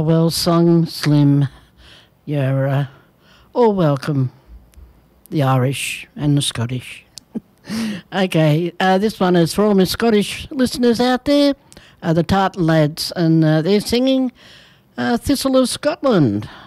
Well sung, Slim. You're all welcome, the Irish and the Scottish. Okay, this one is for all my Scottish listeners out there, the Tartan Lads, and they're singing Thistle of Scotland.